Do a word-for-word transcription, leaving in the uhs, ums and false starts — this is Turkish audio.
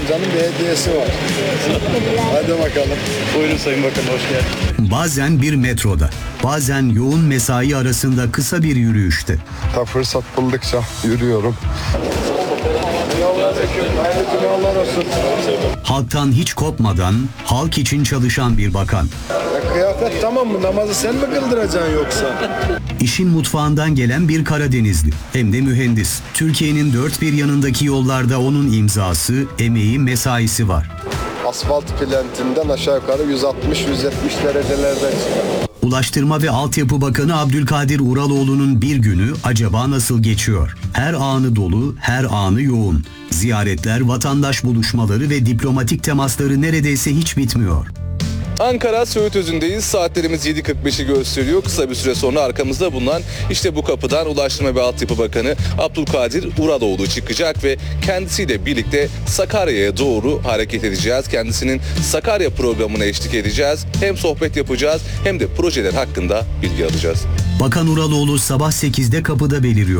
amcanın bir hediyesi var. Hadi bakalım. Buyurun Sayın Bakanım, hoş geldiniz. Bazen bir metroda, bazen yoğun mesai arasında kısa bir yürüyüşte. Ta fırsat buldukça yürüyorum. Hayırlı cumalar olsun. Halktan hiç kopmadan halk için çalışan bir bakan. Ya kıyafet tamam mı? Namazı sen mi kıldıracaksın yoksa? İşin mutfağından gelen bir Karadenizli, hem de mühendis. Türkiye'nin dört bir yanındaki yollarda onun imzası, emeği, mesaisi var. Asfalt plentinden aşağı yukarı yüz altmış yüz yetmiş derecelerden çıkar. Ulaştırma ve Altyapı Bakanı Abdülkadir Uraloğlu'nun bir günü acaba nasıl geçiyor? Her anı dolu, her anı yoğun. Ziyaretler, vatandaş buluşmaları ve diplomatik temasları neredeyse hiç bitmiyor. Ankara Söğüt Özü'ndeyiz. Saatlerimiz yedi kırk beşi gösteriyor. Kısa bir süre sonra arkamızda bulunan işte bu kapıdan Ulaştırma ve Altyapı Bakanı Abdülkadir Uraloğlu çıkacak ve kendisiyle birlikte Sakarya'ya doğru hareket edeceğiz. Kendisinin Sakarya programına eşlik edeceğiz. Hem sohbet yapacağız hem de projeler hakkında bilgi alacağız. Bakan Uraloğlu sabah sekizde kapıda beliriyor.